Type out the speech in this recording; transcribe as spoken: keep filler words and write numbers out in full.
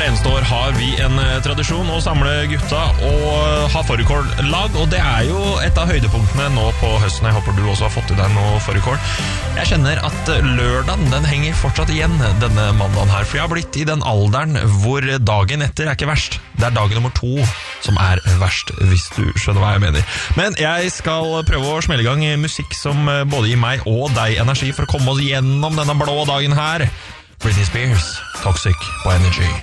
eneste år har vi en tradisjon å samle gutta og ha fårikål-lag, og det er jo et av høydepunktene nå på høsten. Jeg håper du også har fått i deg noe fårikål. Jeg kjenner at lørdagen, den henger fortsatt igjen denne mandagen her, for jeg har blitt i den alderen hvor dagen etter er ikke verst. Det er dagen nummer to som er verst, hvis du skjønner hva jeg mener. Men jeg skal prøve å smelle i gang musikk som både gir meg og deg energi for å komme oss gjennom denne blå dagen her. Britney Spears, Toxic på Energy.